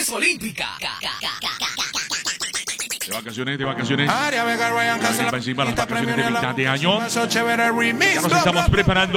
es olímpica. De vacaciones. Área Vega, Ryan Casella, Encima las vacaciones de premio en la mitad de año. Paso chévere remix. Ya nos estamos preparando